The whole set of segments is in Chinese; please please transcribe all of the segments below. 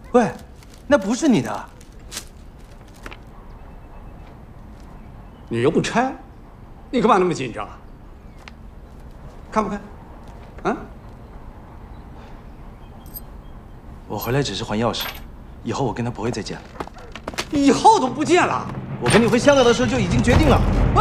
喂，那不是你的。 你又不拆，你干嘛那么紧张？看不看？啊？ 我回来只是还钥匙，以后我跟他不会再见了。 以后都不见了。 我跟你回香港的时候就已经决定了。 喂，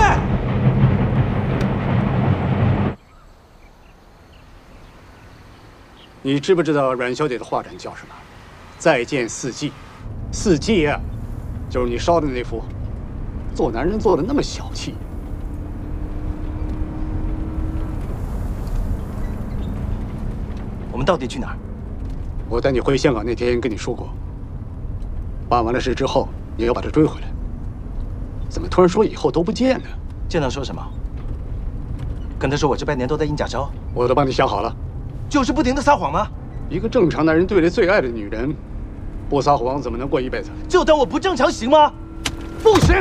你知不知道阮小姐的画展叫什么？再见四季。四季呀，就是你烧的那幅。做男人做的那么小气。 我们到底去哪儿？ 我带你回香港那天跟你说过，办完了事之后，你要把他追回来。怎么突然说以后都不见呢？ 见他说什么？跟他说我这半年都在印假钞。 我都帮你想好了。 就是不停的撒谎吗？ 一个正常男人对着最爱的女人，不撒谎怎么能过一辈子？ 就当我不正常行吗？ 不行！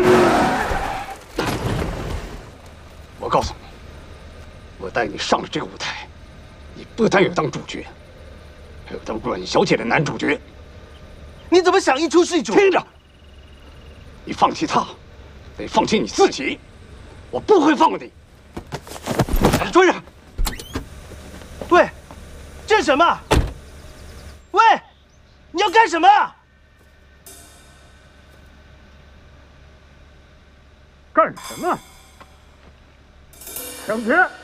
我告诉你，我带你上了这个舞台，你不但有当主角，还有当阮小姐的男主角。 你怎么想一出是一出？ 听着，你放弃他，得放弃你自己。我不会放过你。把他追上！ 喂，这是什么？喂，你要干什么？ 干什么？上去！